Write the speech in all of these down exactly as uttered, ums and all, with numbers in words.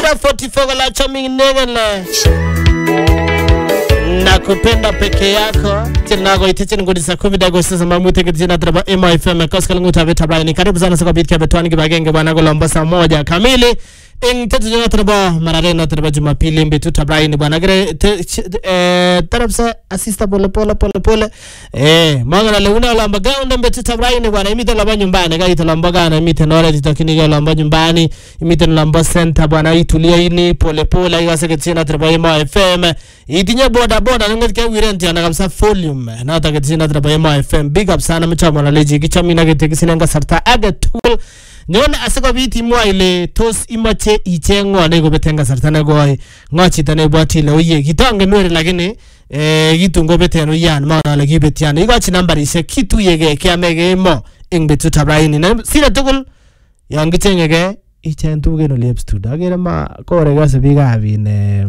Star forty-four la chami negele nakupenda peke yako tena kwa iteche ngodi sa covid agosto za mamute kitina traba M I F M koskala nguta beta Brian karibu sana saka bitka betwani kibagenge bwana golomba saa moja kamili ing tetu jana traba mararena traba Jumapili mbetu Brian bwana gere tarabsa assista pole pole pole pole eh mangana leuna lamba gaunda mbetu Brian bwana imita lamba nyumbani gaita lamba gana imita nore titakini ga lamba nyumbani imita lamba center bwana itulia ini pole pole igase kitina traba M I F M itinye boda boda ngati wirenti anakamsa volume na takatina traba M I F M big up sana mchamo na leji kichamina getekisinanga sarta aga tool nyona asiko biti mwa ile tos imache ichengo nego betenga sartana goy ngachi tane bwatile oye kitange nwere lakini eh gitu ngobeteno yan maana la gibetiana igachi number ise kitu yege kiamege mo ingbetu tabraini na sira tugul yangitengege ichentu geno lepstu dagere ma kore gase biga bine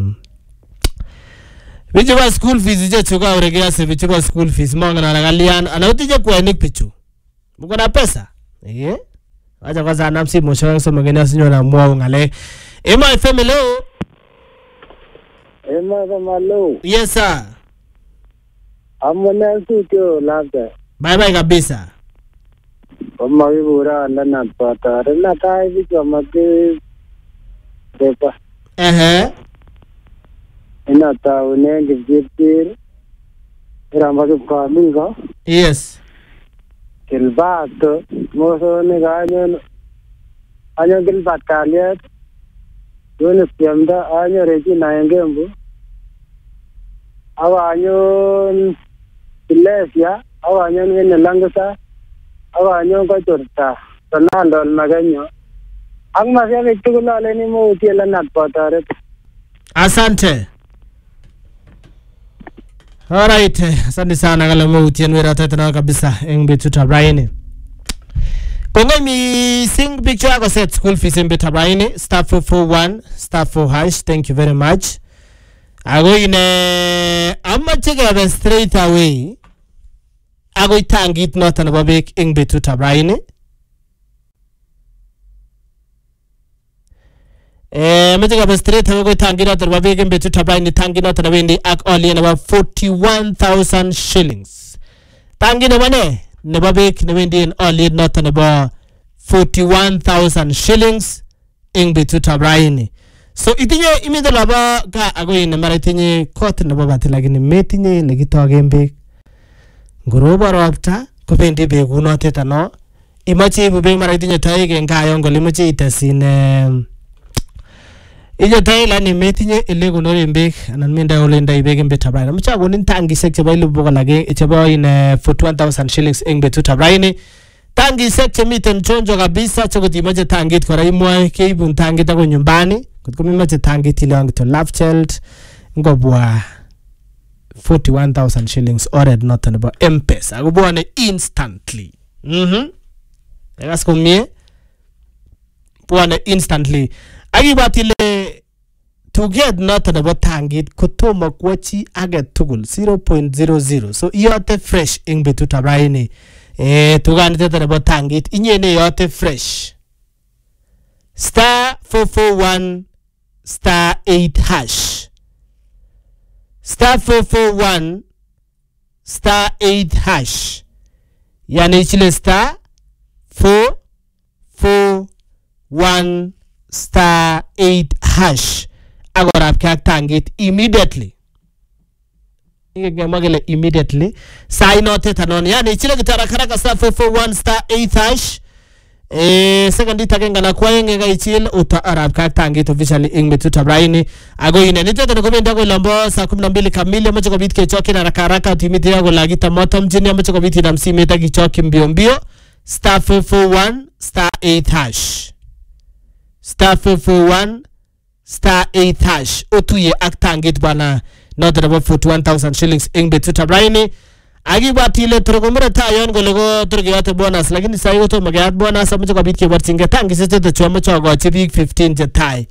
bijuba school fees je chuka urege se bijuba school fees mangana la galian anautije kwa nik pichu mko na pesa eh acha kwanza namsi mwisho so mgeni asinyo na mwao ngale M I F M hello M I F M hello yes sir amone sukyo labda bye bye kabisa kama vibura ndana pata na kai vitu amake depa eh ina taune ngipir ramba kwa mingo yes Kilbato, moso ni ganyan, anyo kilbat kalyet, yun siyamda anyo reji naengembu, awa anyo Silesia, awa anyo ngene langasa, awa anyo kachorta, Ronaldo maganyo. Ang masya kitukula leni mo utiela natpataret. Asante. Alright, asante sana kala mo utienwera tatana kabisa engbetu tabraini. Kongo mi sing picture ako set school fees in Betabraini star four four one star four hash. Thank you very much. Ago ine amma chege straight away. Ago itangit notan babek engbetu tabraini. Eh mejega straight away tangira tarbabe gembe to tabraini tangina tanabendi ak only about forty-one thousand shillings. Tangina bane ne babek ne wendi en only not about forty-one thousand shillings ingbe to tabraini. So itinye imide laba ga ago ine mara itinye court ne babati lakini metinye ne kitogembe ngoroba robta ko bendi be kuno tetano imache bube mara itinye taige ngayo ngoli imache itesine Ije taila ni metinye ile gunori mbek anan minda ole nda ibege mbe tabraini. Mcha gonin tangi sek cheba ile boga lage cheba in forty-one thousand shillings engbe tu tabraini. Tangi sek chemiten chonjo kabisa chakoti imache tangit kora imwa keibun tangit ako nyumbani. Kutko imache tangit ile wangu to love child ngobwa forty-one thousand shillings ordered not an about M-Pesa. Agobwa ne instantly. Mhm. Egas kumie bwana instantly. Agibatile to get nothing about tangit kutoma kwachi aget tugul zero point zero zero. So yote fresh ingbe tu tabraini. Eh tugani tete about tangit inyene yote fresh. Star four four one star eight hash. Star four four one star eight hash. Yani chile star four four one star eight hash. Agora kak tangit immediately. Inge magele immediately. Sign out tanon. Yani chile gitara karaka star four four one star eight hash. Eh second itagenga na kwa inge ga ichil uta arab kak tangit officially ingbe tu tabraini. Ago ine nitete no komenda go lambo saa kumi na mbili kamili amacho ko bitke choki na rakaraka timiti yago lagita motom jini amacho ko biti na msimeta kichoki mbio mbio. Star four four one star eight hash. Star four four one star eight hash. Otuye aktangit bana not about forty-one thousand shillings ingbe tu tabraini. Agi batile trogomere tayon golego trogiate bonus lakini sai oto magiat bonus amacho ko bitke bartinge tangi sete to choma chogo chibik fifteen jetai.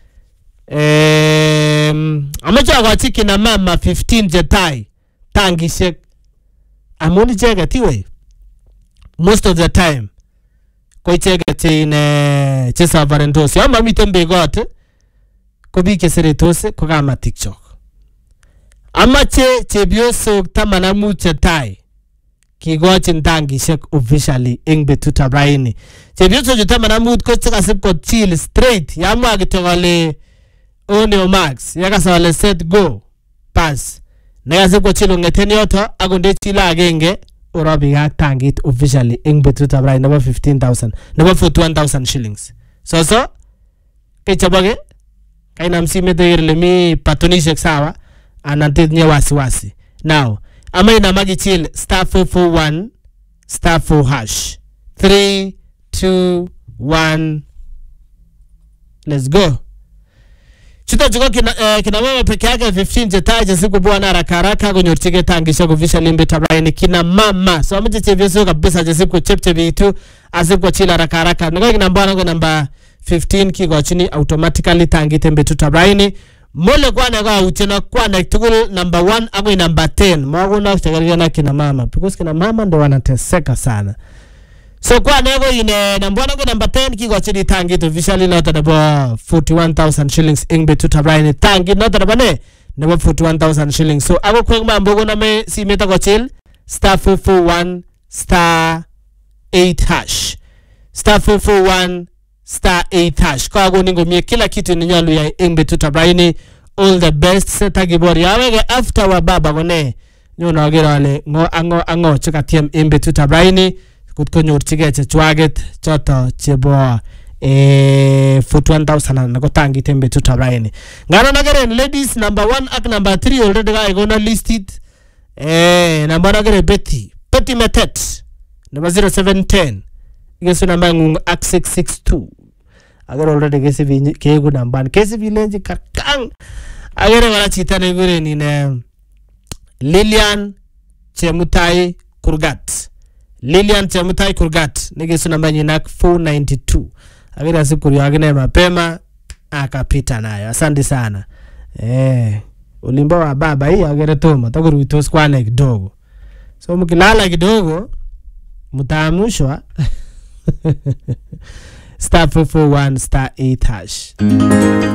Um amacho go chikina mama fifteen jetai tangi shek amoni jega tiwe most of the time ko chega tin chesa varentos ama mitembe gote ko biik cheseretos ko kamatik chok. Amache chepyosok taman ak mut chetai kikochin tangishek officially eng betutab raini. Chepyosok chu taman ak mut ko chekasib ko chill straight yamwa kityo kole on your marks yakasa wale set go pass nekasib ko chill ngeten yoto akonde chila agenge orobi ak tangit officially eng betutab raini nebo fifteen thousand nebo forty-one thousand shillings. So so kechobage kainam simet irle mi patonishek sawa anan tinye wasiwasi. Now ama inamagi chill star four four one star four hash three two one. Let's go. Chuta chuko kina, uh, kina mama peke yake fifteen jetaje siku bwana haraka haraka kunyorchige tangisha official imbe tabraini kina mama. So amje chevyeso kabisa je siku chepche vitu asiku chila haraka haraka. Ngo kina bwana ngo namba fifteen kigo chini automatically tangite mbe tabraini. Mole kwa na uchena kwa na tugul number one ako number ten. Mwago na kuchagariana kina mama because kina mama ndo wanateseka sana. So kwa nego ine number one number ten kigo chini tangi to officially not about forty-one thousand shillings ing betu tabraini tangi not about ne nebo forty-one thousand shillings. So ako kweng mambo na me si meta ko chill star four four one star eight hash star four four one star eight hash kwa go ningo mie kila kitu ninyalu ya ing betu tabraini. All the best seta gibori yawege after wa baba gone nyono agero ale ngo ango ango chika tiem ing betu tabraini kutko nyorchige chechwaget choto chebo eh forty-one thousand na ko tangi tembe tutabraini ngana nagere ladies number one ak number three already guy gonna list it eh number nagere Betty Betty Metet number zero seven one zero igesu number ngung ak six six two agere already gesi vi kegu number kesi village kakang agere wala chita ne gure ni ne Lilian Chemutai Kurgat Lilian Chemutai Kurgat nigesu namba nyinak four ninety-two. Agera siku yagine mapema akapita nayo. Asante sana. Eh, ulimbo wa baba hii agere toma takuru itos kwane kidogo. So mkilala kidogo mtaamushwa star four four one star eight hash.